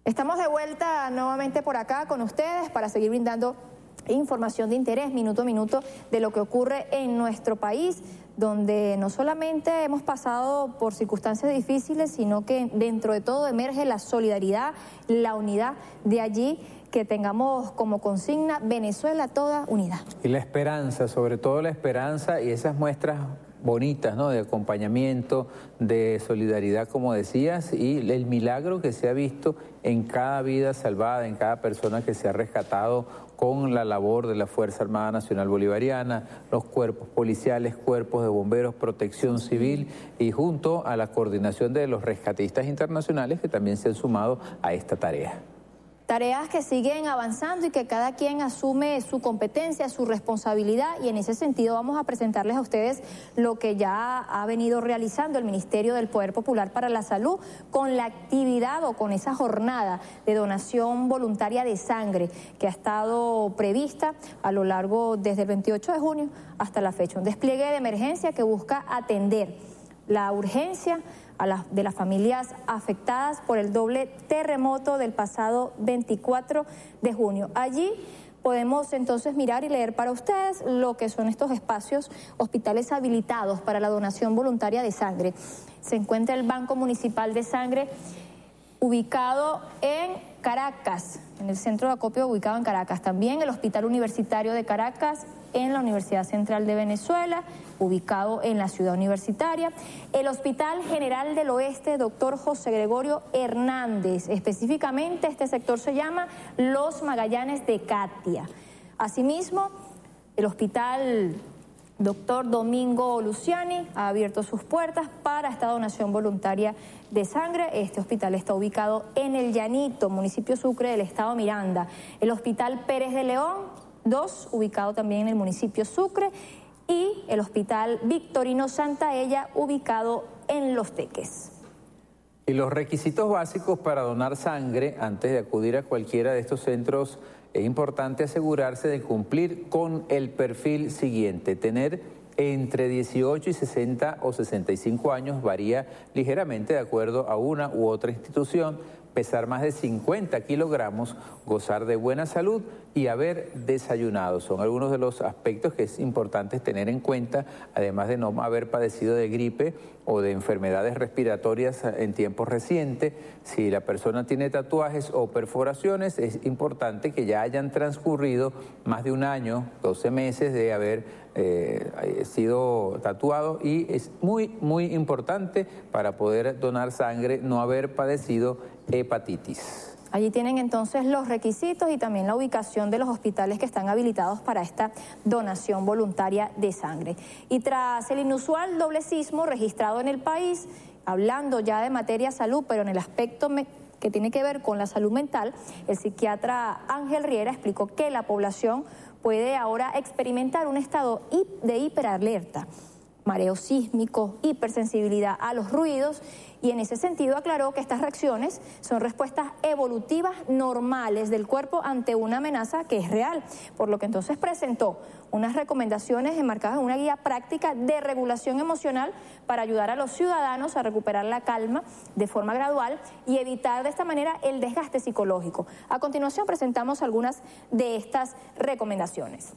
Estamos de vuelta nuevamente por acá con ustedes para seguir brindando información de interés minuto a minuto de lo que ocurre en nuestro país, donde no solamente hemos pasado por circunstancias difíciles, sino que dentro de todo emerge la solidaridad, la unidad. De allí que tengamos como consigna Venezuela toda unidad. Y la esperanza, sobre todo la esperanza y esas muestras bonitas, ¿no?, de acompañamiento, de solidaridad, como decías, y el milagro que se ha visto en cada vida salvada, en cada persona que se ha rescatado con la labor de la Fuerza Armada Nacional Bolivariana, los cuerpos policiales, cuerpos de bomberos, protección civil y junto a la coordinación de los rescatistas internacionales que también se han sumado a esta tarea. Tareas que siguen avanzando y que cada quien asume su competencia, su responsabilidad, y en ese sentido vamos a presentarles a ustedes lo que ya ha venido realizando el Ministerio del Poder Popular para la Salud con la actividad o con esa jornada de donación voluntaria de sangre que ha estado prevista a lo largo desde el 28 de junio hasta la fecha. Un despliegue de emergencia que busca atender la urgencia de las familias afectadas por el doble terremoto del pasado 24 de junio. Allí podemos entonces mirar y leer para ustedes lo que son estos espacios, hospitales habilitados para la donación voluntaria de sangre. Se encuentra el Banco Municipal de Sangre ubicado en Caracas, en el centro de acopio ubicado en Caracas. También el Hospital Universitario de Caracas en la Universidad Central de Venezuela, ubicado en la ciudad universitaria. El Hospital General del Oeste, Dr. José Gregorio Hernández. Específicamente este sector se llama Los Magallanes de Catia. Asimismo, el Hospital Dr. Domingo Luciani ha abierto sus puertas para esta donación voluntaria de sangre. Este hospital está ubicado en El Llanito, municipio Sucre del estado Miranda. El Hospital Pérez de León 2, ubicado también en el municipio Sucre, y el Hospital Victorino Santaella, ubicado en Los Teques. Y los requisitos básicos para donar sangre antes de acudir a cualquiera de estos centros, es importante asegurarse de cumplir con el perfil siguiente: tener entre 18 y 60 o 65 años, varía ligeramente de acuerdo a una u otra institución, pesar más de 50 kilogramos, gozar de buena salud y haber desayunado. Son algunos de los aspectos que es importante tener en cuenta, además de no haber padecido de gripe o de enfermedades respiratorias en tiempos recientes. Si la persona tiene tatuajes o perforaciones, es importante que ya hayan transcurrido más de un año, 12 meses de haber sido tatuado, y es muy importante para poder donar sangre no haber padecido hepatitis. Allí tienen entonces los requisitos y también la ubicación de los hospitales que están habilitados para esta donación voluntaria de sangre. Y tras el inusual doble sismo registrado en el país, hablando ya de materia salud, pero en el aspecto que tiene que ver con la salud mental, el psiquiatra Ángel Riera explicó que la población puede ahora experimentar un estado de hiperalerta, mareo sísmico, hipersensibilidad a los ruidos, y en ese sentido aclaró que estas reacciones son respuestas evolutivas normales del cuerpo ante una amenaza que es real, por lo que entonces presentó unas recomendaciones enmarcadas en una guía práctica de regulación emocional para ayudar a los ciudadanos a recuperar la calma de forma gradual y evitar de esta manera el desgaste psicológico. A continuación presentamos algunas de estas recomendaciones.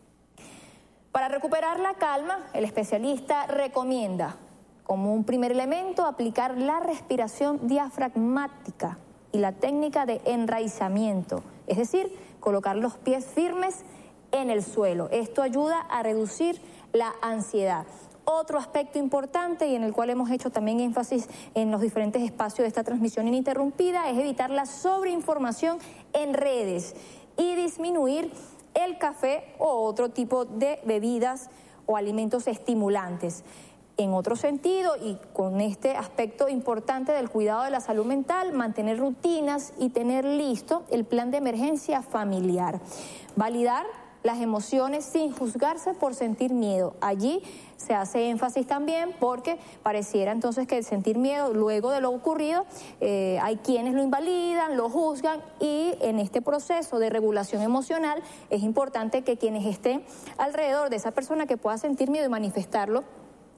Para recuperar la calma, el especialista recomienda, como un primer elemento, aplicar la respiración diafragmática y la técnica de enraizamiento, es decir, colocar los pies firmes en el suelo. Esto ayuda a reducir la ansiedad. Otro aspecto importante y en el cual hemos hecho también énfasis en los diferentes espacios de esta transmisión ininterrumpida es evitar la sobreinformación en redes y disminuir el café o otro tipo de bebidas o alimentos estimulantes. En otro sentido, y con este aspecto importante del cuidado de la salud mental, mantener rutinas y tener listo el plan de emergencia familiar. Validar las emociones sin juzgarse por sentir miedo. Allí se hace énfasis también porque pareciera entonces que el sentir miedo luego de lo ocurrido, hay quienes lo invalidan, lo juzgan, y en este proceso de regulación emocional es importante que quienes estén alrededor de esa persona que pueda sentir miedo y manifestarlo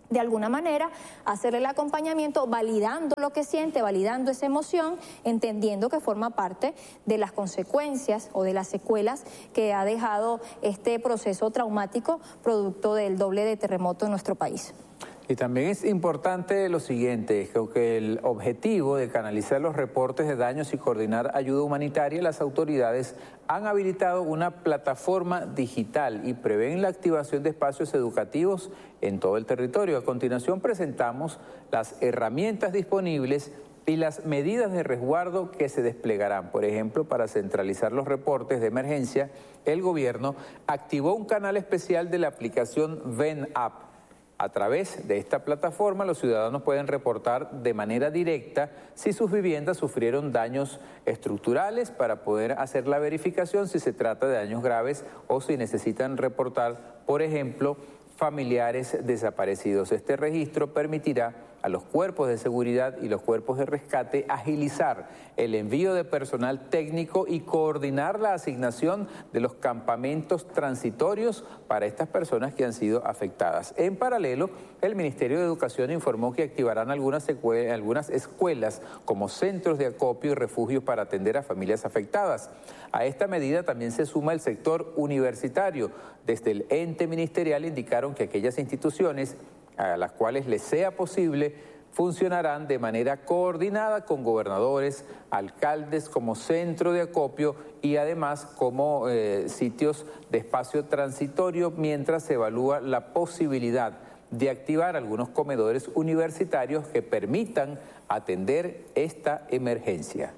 de alguna manera hacerle el acompañamiento, validando lo que siente, validando esa emoción, entendiendo que forma parte de las consecuencias o de las secuelas que ha dejado este proceso traumático producto del doble de terremoto en nuestro país. Y también es importante lo siguiente, que el objetivo de canalizar los reportes de daños y coordinar ayuda humanitaria, las autoridades han habilitado una plataforma digital y prevén la activación de espacios educativos en todo el territorio. A continuación presentamos las herramientas disponibles y las medidas de resguardo que se desplegarán. Por ejemplo, para centralizar los reportes de emergencia, el gobierno activó un canal especial de la aplicación VEN App. A través de esta plataforma, los ciudadanos pueden reportar de manera directa si sus viviendas sufrieron daños estructurales para poder hacer la verificación si se trata de daños graves o si necesitan reportar, por ejemplo, familiares desaparecidos. Este registro permitirá a los cuerpos de seguridad y los cuerpos de rescate agilizar el envío de personal técnico y coordinar la asignación de los campamentos transitorios para estas personas que han sido afectadas. En paralelo, el Ministerio de Educación informó que activarán algunas escuelas como centros de acopio y refugios para atender a familias afectadas. A esta medida también se suma el sector universitario. Desde el ente ministerial indicaron que aquellas instituciones a las cuales les sea posible funcionarán de manera coordinada con gobernadores, alcaldes como centro de acopio y además como sitios de espacio transitorio mientras se evalúa la posibilidad de activar algunos comedores universitarios que permitan atender esta emergencia.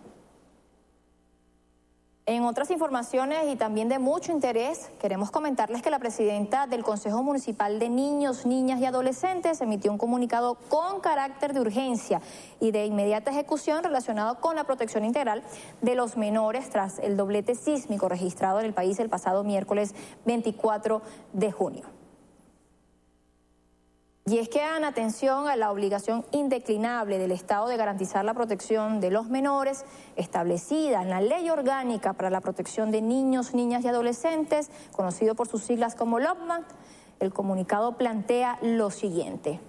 En otras informaciones y también de mucho interés, queremos comentarles que la presidenta del Consejo Municipal de Niños, Niñas y Adolescentes emitió un comunicado con carácter de urgencia y de inmediata ejecución relacionado con la protección integral de los menores tras el doblete sísmico registrado en el país el pasado miércoles 24 de junio. Y es que en atención a la obligación indeclinable del Estado de garantizar la protección de los menores establecida en la Ley Orgánica para la Protección de Niños, Niñas y Adolescentes, conocido por sus siglas como LOPMA, el comunicado plantea lo siguiente.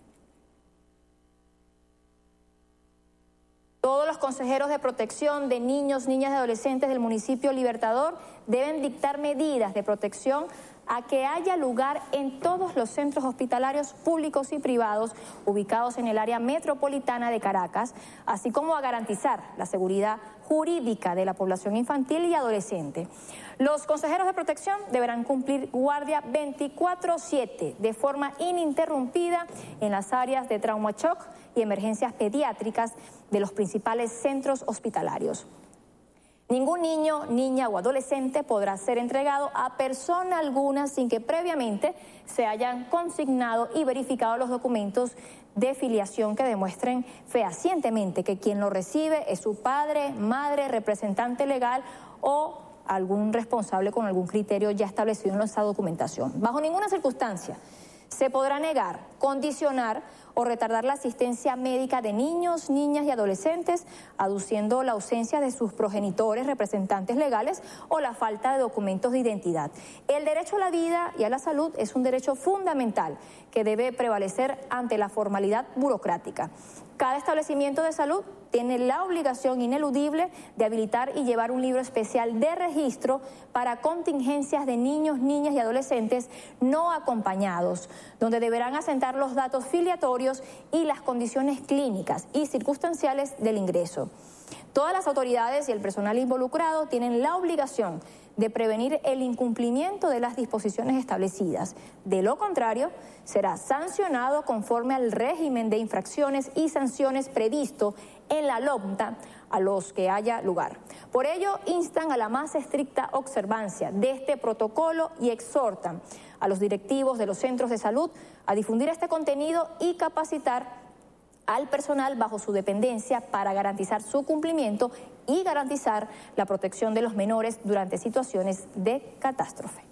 Todos los consejeros de protección de niños, niñas y adolescentes del municipio Libertador deben dictar medidas de protección a que haya lugar en todos los centros hospitalarios públicos y privados ubicados en el área metropolitana de Caracas, así como a garantizar la seguridad jurídica de la población infantil y adolescente. Los consejeros de protección deberán cumplir guardia 24/7 de forma ininterrumpida en las áreas de trauma shock y emergencias pediátricas de los principales centros hospitalarios. Ningún niño, niña o adolescente podrá ser entregado a persona alguna sin que previamente se hayan consignado y verificado los documentos de filiación que demuestren fehacientemente que quien lo recibe es su padre, madre, representante legal o algún responsable con algún criterio ya establecido en esa documentación. Bajo ninguna circunstancia se podrá negar, condicionar o retardar la asistencia médica de niños, niñas y adolescentes, aduciendo la ausencia de sus progenitores, representantes legales o la falta de documentos de identidad. El derecho a la vida y a la salud es un derecho fundamental que debe prevalecer ante la formalidad burocrática. Cada establecimiento de salud tiene la obligación ineludible de habilitar y llevar un libro especial de registro para contingencias de niños, niñas y adolescentes no acompañados, donde deberán asentar los datos filiatorios y las condiciones clínicas y circunstanciales del ingreso. Todas las autoridades y el personal involucrado tienen la obligación de prevenir el incumplimiento de las disposiciones establecidas. De lo contrario, será sancionado conforme al régimen de infracciones y sanciones previsto en la LOPMA a los que haya lugar. Por ello, instan a la más estricta observancia de este protocolo y exhortan a los directivos de los centros de salud a difundir este contenido y capacitar al personal bajo su dependencia para garantizar su cumplimiento y garantizar la protección de los menores durante situaciones de catástrofe.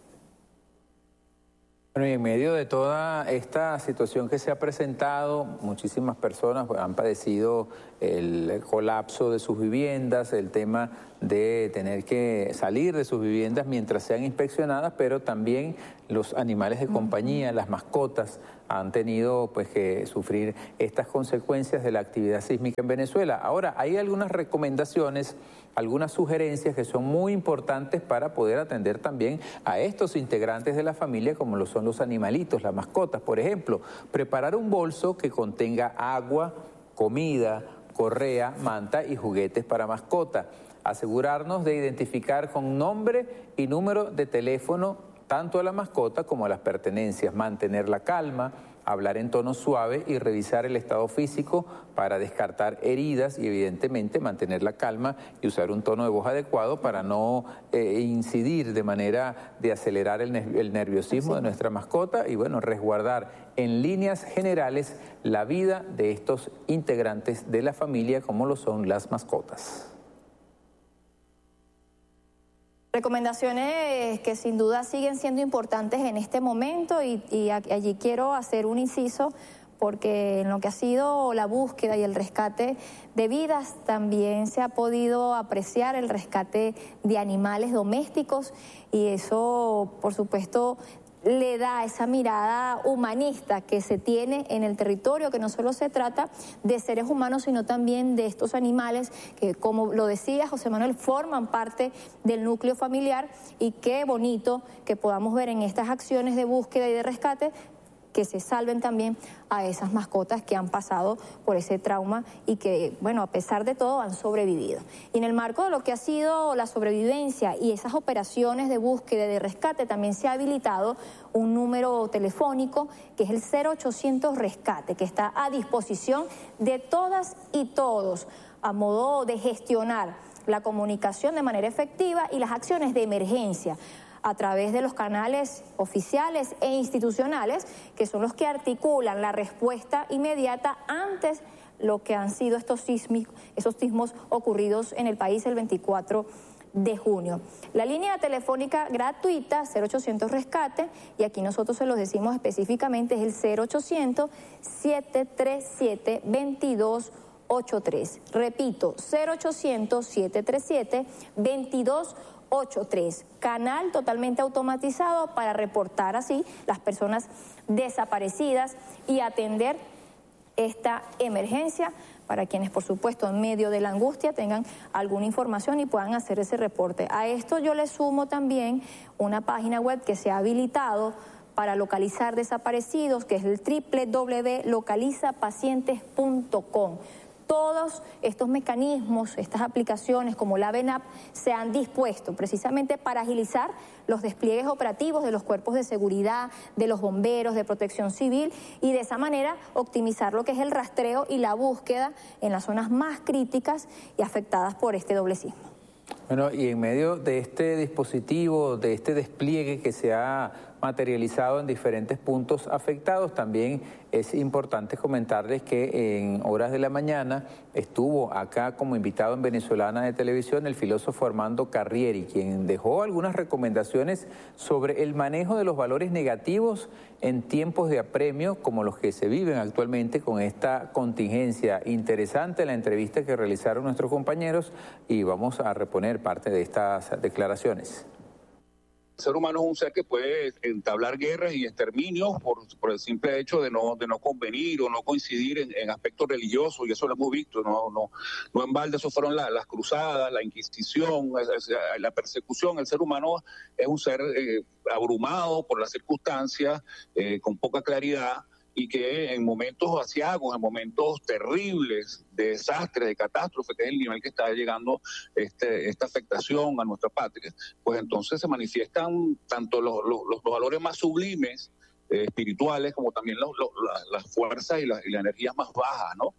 Bueno, y en medio de toda esta situación que se ha presentado, muchísimas personas han padecido el colapso de sus viviendas, el tema de tener que salir de sus viviendas mientras sean inspeccionadas, pero también los animales de compañía, las mascotas, han tenido pues que sufrir estas consecuencias de la actividad sísmica en Venezuela. Ahora, hay algunas recomendaciones, algunas sugerencias que son muy importantes para poder atender también a estos integrantes de la familia, como lo son los animalitos, las mascotas. Por ejemplo, preparar un bolso que contenga agua, comida, correa, manta y juguetes para mascota. Asegurarnos de identificar con nombre y número de teléfono tanto a la mascota como a las pertenencias, mantener la calma, hablar en tono suave y revisar el estado físico para descartar heridas y evidentemente mantener la calma y usar un tono de voz adecuado para no incidir de manera de acelerar el nerviosismo de nuestra mascota y bueno, resguardar en líneas generales la vida de estos integrantes de la familia como lo son las mascotas. Recomendaciones que sin duda siguen siendo importantes en este momento y allí quiero hacer un inciso porque en lo que ha sido la búsqueda y el rescate de vidas también se ha podido apreciar el rescate de animales domésticos y eso por supuesto le da esa mirada humanista que se tiene en el territorio, que no solo se trata de seres humanos, sino también de estos animales que, como lo decía José Manuel, forman parte del núcleo familiar y qué bonito que podamos ver en estas acciones de búsqueda y de rescate que se salven también a esas mascotas que han pasado por ese trauma y que, bueno, a pesar de todo han sobrevivido. Y en el marco de lo que ha sido la sobrevivencia y esas operaciones de búsqueda y de rescate, también se ha habilitado un número telefónico que es el 0800 Rescate, que está a disposición de todas y todos a modo de gestionar la comunicación de manera efectiva y las acciones de emergencia a través de los canales oficiales e institucionales, que son los que articulan la respuesta inmediata antes lo que han sido esos sismos ocurridos en el país el 24 de junio. La línea telefónica gratuita 0800 Rescate, y aquí nosotros se los decimos específicamente, es el 0800-737-2283. Repito, 0800-737-2283. 83, canal totalmente automatizado para reportar así las personas desaparecidas y atender esta emergencia para quienes, por supuesto, en medio de la angustia tengan alguna información y puedan hacer ese reporte. A esto yo le sumo también una página web que se ha habilitado para localizar desaparecidos, que es el www.localizapacientes.com. Todos estos mecanismos, estas aplicaciones como la VENAP se han dispuesto precisamente para agilizar los despliegues operativos de los cuerpos de seguridad, de los bomberos, de protección civil y de esa manera optimizar lo que es el rastreo y la búsqueda en las zonas más críticas y afectadas por este doble sismo. Bueno, y en medio de este dispositivo, de este despliegue que se ha materializado en diferentes puntos afectados, también es importante comentarles que en horas de la mañana estuvo acá como invitado en Venezolana de Televisión el filósofo Armando Carrieri, quien dejó algunas recomendaciones sobre el manejo de los valores negativos en tiempos de apremio como los que se viven actualmente con esta contingencia. Interesante la entrevista que realizaron nuestros compañeros y vamos a reponer parte de estas declaraciones. El ser humano es un ser que puede entablar guerras y exterminios por el simple hecho de no convenir o no coincidir en aspectos religiosos, y eso lo hemos visto, no en balde, eso fueron las cruzadas, la Inquisición, la persecución. El ser humano es un ser abrumado por las circunstancias, con poca claridad, y que en momentos aciagos, en momentos terribles de desastres, de catástrofe, que es el nivel que está llegando esta afectación a nuestra patria, pues entonces se manifiestan tanto los valores más sublimes, espirituales, como también las fuerzas y las energías más bajas, ¿no?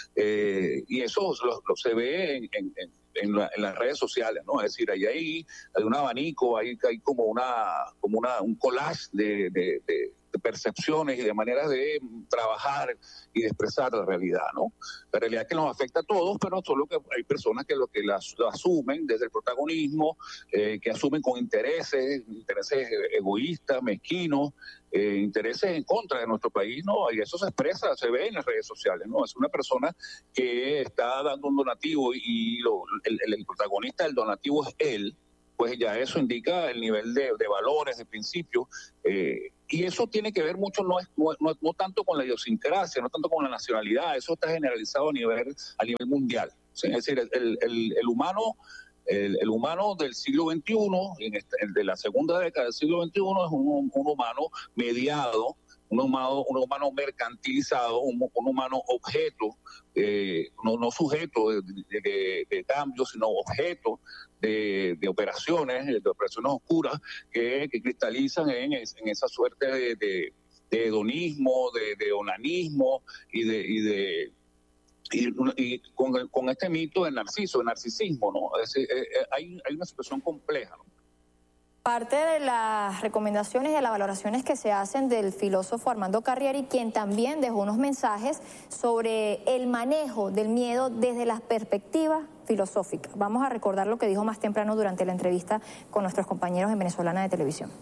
Y eso se ve en las redes sociales, ¿no? Es decir, ahí hay un abanico, hay como un collage de percepciones y de maneras de trabajar y de expresar la realidad, ¿no? La realidad es que nos afecta a todos, pero solo que hay personas que lo asumen desde el protagonismo, que asumen con intereses egoístas, mezquinos, intereses en contra de nuestro país, ¿no? Y eso se expresa, se ve en las redes sociales, ¿no? Es una persona que está dando un donativo y el protagonista del donativo es él, pues ya eso indica el nivel de valores, de principios, y eso tiene que ver mucho, no tanto con la idiosincrasia, no tanto con la nacionalidad, eso está generalizado a nivel mundial. ¿Sí? Es decir, el humano del siglo XXI, de la segunda década del siglo XXI, es un humano mediado, un humano mercantilizado, un humano objeto, no sujeto de cambio, sino objeto de operaciones oscuras que cristalizan en esa suerte de hedonismo, de onanismo y con este mito del narcisismo, ¿no? Hay una situación compleja, ¿no? Parte de las recomendaciones y de las valoraciones que se hacen del filósofo Armando Carrieri, quien también dejó unos mensajes sobre el manejo del miedo desde la perspectiva filosófica. Vamos a recordar lo que dijo más temprano durante la entrevista con nuestros compañeros en Venezolana de Televisión.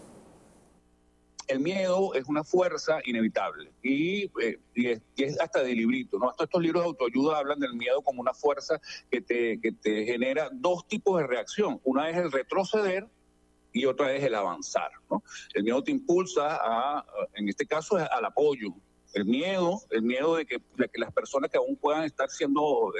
El miedo es una fuerza inevitable y es hasta de librito, ¿no? Hasta estos libros de autoayuda hablan del miedo como una fuerza que te genera dos tipos de reacción. Una es el retroceder y otra es el avanzar, ¿no? El miedo te impulsa en este caso, al apoyo. El miedo de que las personas que aún puedan estar siendo,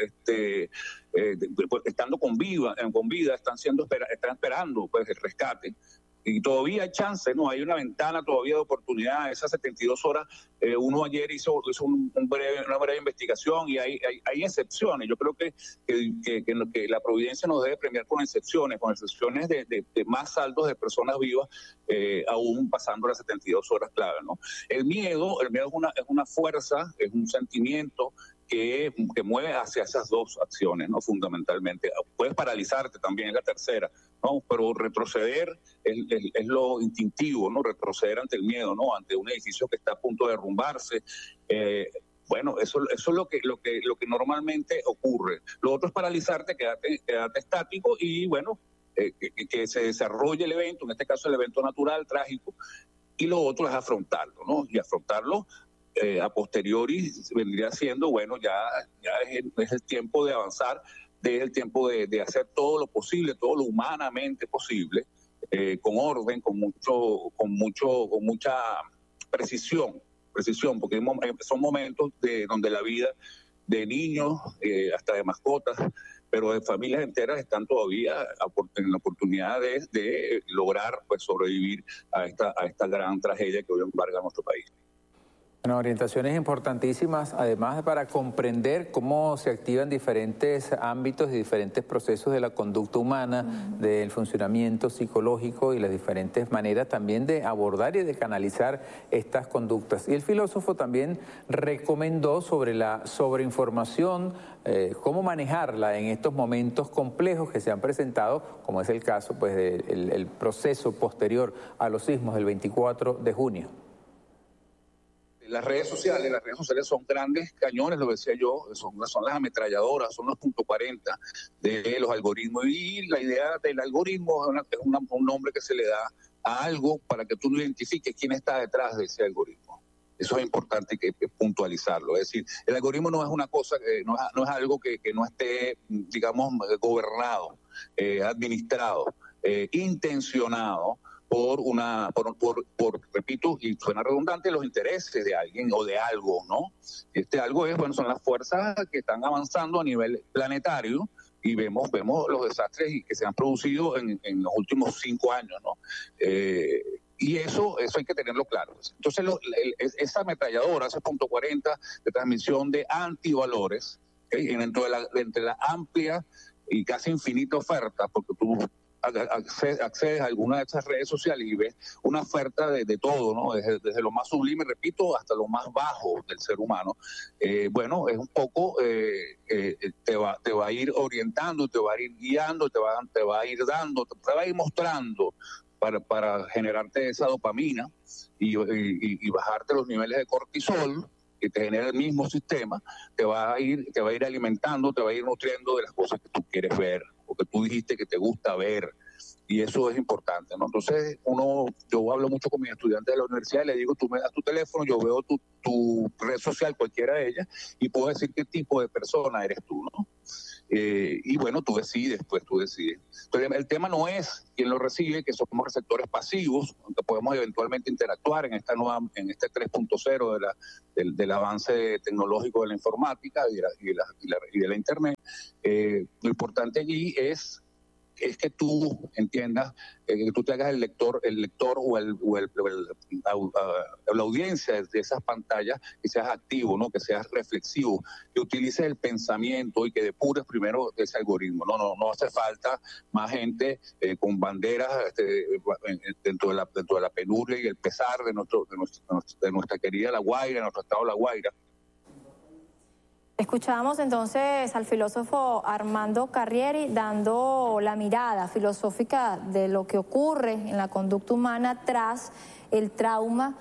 estando con vida, están esperando pues el rescate. Y todavía hay chance, ¿no? Hay una ventana todavía de oportunidad. Esas 72 horas, uno ayer hizo una breve investigación y hay excepciones. Yo creo que la providencia nos debe premiar con excepciones de más saldos de personas vivas, aún pasando las 72 horas clave, ¿no? El miedo es una fuerza, es un sentimiento que mueve hacia esas dos acciones, ¿no? Fundamentalmente. Puedes paralizarte también, es la tercera, ¿no? Pero retroceder es lo instintivo, ¿no? Retroceder ante el miedo, ¿no? Ante un edificio que está a punto de derrumbarse. Bueno, eso es lo que normalmente ocurre. Lo otro es paralizarte, quedarte estático y, bueno, que se desarrolle el evento, en este caso el evento natural, trágico. Y lo otro es afrontarlo, ¿no? Y afrontarlo a posteriori vendría siendo, bueno, ya es el tiempo de avanzar, es el tiempo de hacer todo lo posible, todo lo humanamente posible, con orden, con mucha precisión, porque son momentos donde la vida de niños, hasta de mascotas, pero de familias enteras están todavía en la oportunidad de lograr pues sobrevivir a esta gran tragedia que hoy embarga nuestro país. Bueno, orientaciones importantísimas, además para comprender cómo se activan diferentes ámbitos y diferentes procesos de la conducta humana, del funcionamiento psicológico y las diferentes maneras también de abordar y de canalizar estas conductas. Y el filósofo también recomendó sobre la sobreinformación, cómo manejarla en estos momentos complejos que se han presentado, como es el caso pues del proceso posterior a los sismos del 24 de junio. Las redes sociales son grandes cañones, lo decía yo, son las ametralladoras, son los .40 de los algoritmos. Y la idea del algoritmo es un nombre que se le da a algo para que tú no identifiques quién está detrás de ese algoritmo. Eso es importante que puntualizarlo. Es decir, el algoritmo no es una cosa, no es algo que no esté, digamos, gobernado, administrado, intencionado por, repito, y suena redundante, los intereses de alguien o de algo, ¿no? Algo son las fuerzas que están avanzando a nivel planetario y vemos los desastres que se han producido en los últimos 5 años, ¿no? Y eso hay que tenerlo claro. Entonces, esa ametralladora, ese .40 de transmisión de antivalores, entre la amplia y casi infinita oferta, porque tú accedes a alguna de esas redes sociales y ves una oferta de todo, ¿no? Desde lo más sublime, repito, hasta lo más bajo del ser humano. Bueno, es un poco, te va a ir orientando, te va a ir guiando, te va a ir dando, te va a ir mostrando para generarte esa dopamina y bajarte los niveles de cortisol que te genera el mismo sistema, te va a ir alimentando, te va a ir nutriendo de las cosas que tú quieres ver o que tú dijiste que te gusta ver. y eso es importante, ¿no? Entonces, yo hablo mucho con mis estudiantes de la universidad y le digo, tú me das tu teléfono, yo veo tu red social, cualquiera de ellas, y puedo decir qué tipo de persona eres tú, ¿no? Y bueno, tú decides. Entonces, el tema no es quién lo recibe, que somos receptores pasivos, aunque podemos eventualmente interactuar en este 3.0 del avance tecnológico de la informática y de la Internet. Lo importante allí es que tú entiendas, que tú te hagas el lector o la audiencia de esas pantallas, que seas activo, ¿no? Que seas reflexivo, que utilices el pensamiento y que depures primero ese algoritmo. No hace falta más gente con banderas dentro de la penuria y el pesar de nuestra querida La Guaira, de nuestro estado La Guaira. Escuchábamos entonces al filósofo Armando Carrieri dando la mirada filosófica de lo que ocurre en la conducta humana tras el trauma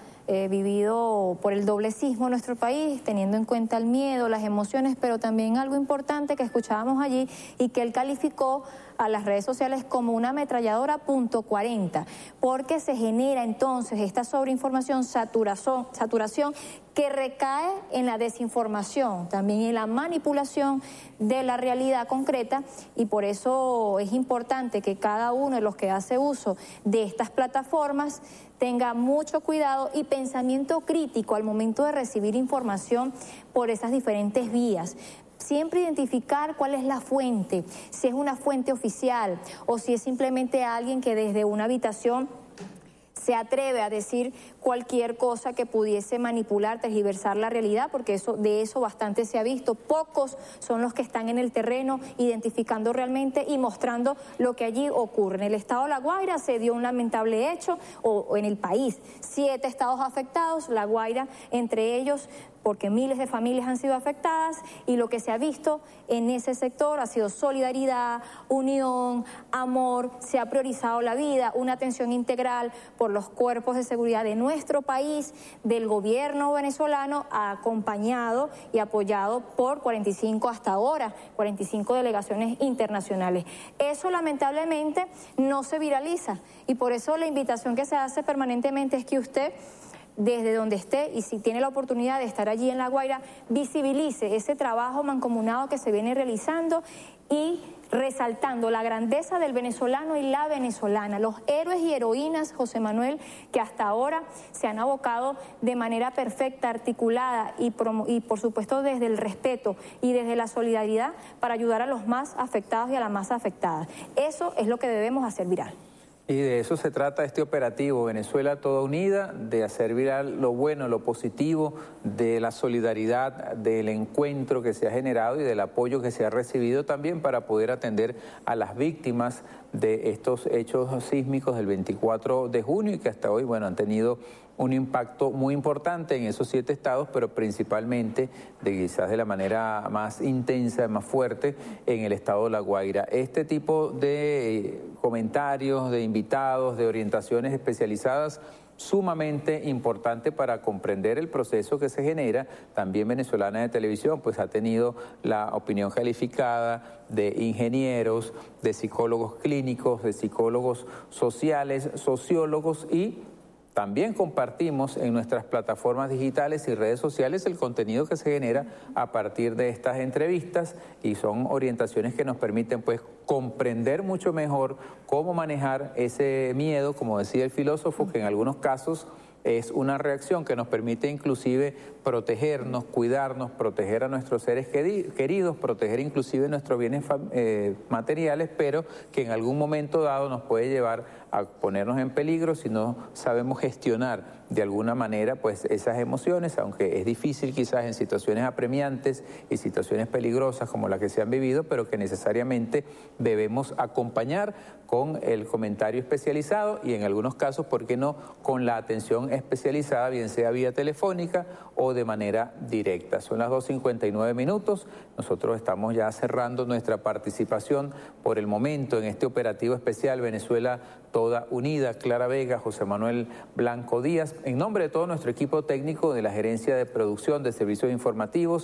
vivido por el doblecismo en nuestro país, teniendo en cuenta el miedo, las emociones, pero también algo importante que escuchábamos allí y que él calificó a las redes sociales como una ametralladora .40, porque se genera entonces esta sobreinformación, saturación que recae en la desinformación, también en la manipulación de la realidad concreta, y por eso es importante que cada uno de los que hace uso de estas plataformas tenga mucho cuidado y pensamiento crítico al momento de recibir información por esas diferentes vías. Siempre identificar cuál es la fuente, si es una fuente oficial o si es simplemente alguien que desde una habitación se atreve a decir cualquier cosa que pudiese manipular, tergiversar la realidad, porque de eso bastante se ha visto. Pocos son los que están en el terreno identificando realmente y mostrando lo que allí ocurre. En el estado de La Guaira se dio un lamentable hecho, o en el país, 7 estados afectados, La Guaira entre ellos, porque miles de familias han sido afectadas, y lo que se ha visto en ese sector ha sido solidaridad, unión, amor, se ha priorizado la vida, una atención integral por los cuerpos de seguridad de nuestro país, del gobierno venezolano, acompañado y apoyado por 45 hasta ahora, 45 delegaciones internacionales. Eso lamentablemente no se viraliza, y por eso la invitación que se hace permanentemente es que usted, desde donde esté, y si tiene la oportunidad de estar allí en La Guaira, visibilice ese trabajo mancomunado que se viene realizando y resaltando la grandeza del venezolano y la venezolana, los héroes y heroínas, José Manuel, que hasta ahora se han abocado de manera perfecta, articulada y por supuesto desde el respeto y desde la solidaridad para ayudar a los más afectados y a las más afectadas. Eso es lo que debemos hacer viral. Y de eso se trata este operativo, Venezuela Toda Unida, de hacer viral lo bueno, lo positivo, de la solidaridad, del encuentro que se ha generado y del apoyo que se ha recibido también para poder atender a las víctimas de estos hechos sísmicos del 24 de junio y que hasta hoy, bueno, han tenido un impacto muy importante en esos 7 estados, pero principalmente, quizás de la manera más intensa, más fuerte, en el estado de La Guaira. Este tipo de comentarios, de invitados, de orientaciones especializadas, sumamente importante para comprender el proceso que se genera. También Venezolana de Televisión pues ha tenido la opinión calificada de ingenieros, de psicólogos clínicos, de psicólogos sociales, sociólogos, y también compartimos en nuestras plataformas digitales y redes sociales el contenido que se genera a partir de estas entrevistas, y son orientaciones que nos permiten pues comprender mucho mejor cómo manejar ese miedo, como decía el filósofo, que en algunos casos es una reacción que nos permite inclusive protegernos, cuidarnos, proteger a nuestros seres queridos, proteger inclusive nuestros bienes materiales, pero que en algún momento dado nos puede llevar a ponernos en peligro si no sabemos gestionar de alguna manera pues esas emociones, aunque es difícil quizás en situaciones apremiantes y situaciones peligrosas como las que se han vivido, pero que necesariamente debemos acompañar con el comentario especializado y en algunos casos, ¿por qué no?, con la atención especializada, bien sea vía telefónica o de manera directa. Son las 2:59 minutos, nosotros estamos ya cerrando nuestra participación por el momento en este operativo especial Venezuela Toda Unida. Clara Vega, José Manuel Blanco Díaz, en nombre de todo nuestro equipo técnico de la Gerencia de Producción de Servicios Informativos,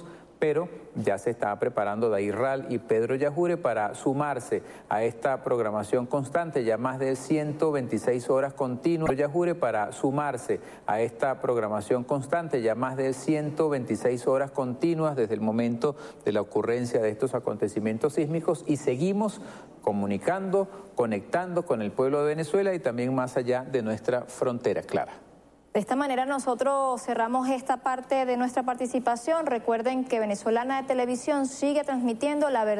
pero ya se está preparando Dairal y Pedro Yajure para sumarse a esta programación constante, ya más de 126 horas continuas. Yajure para sumarse a esta programación constante, ya más de 126 horas continuas desde el momento de la ocurrencia de estos acontecimientos sísmicos, y seguimos comunicando, conectando con el pueblo de Venezuela y también más allá de nuestra frontera, Clara. De esta manera nosotros cerramos esta parte de nuestra participación. Recuerden que Venezolana de Televisión sigue transmitiendo la verdad.